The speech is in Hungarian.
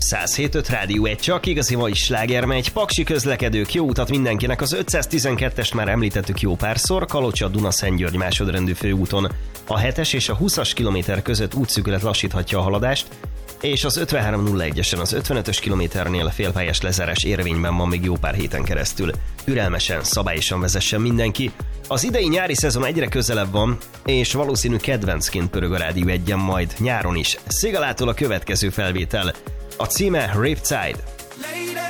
107.5 Rádió 1, csak igazi mai sláger megy. Paksi közlekedők, jó utat mindenkinek. Az 512-est már említettük jó párszor, Kalocsa-Duna-Szentgyörgy másodrendű főúton. A 7-es és a 20-as kilométer között útszűkület lassíthatja a haladást, és az 5301-esen az 55-ös kilométernél a félpályás lezárás érvényben van még jó pár héten keresztül. Türelmesen, szabályosan vezessen mindenki. Az idei nyári szezon egyre közelebb van, és valószínű kedvencként pörög a Rádió 1-en majd nyáron is. Szigalától a következő felvétel. A címe Riptide.